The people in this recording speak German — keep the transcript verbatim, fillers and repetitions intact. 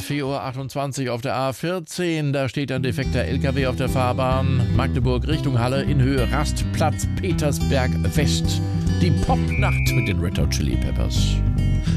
vier Uhr achtundzwanzig auf der A vierzehn. Da steht ein defekter L K W auf der Fahrbahn. Magdeburg Richtung Halle in Höhe Rastplatz Petersberg West. Die Popnacht mit den Red Hot Chili Peppers.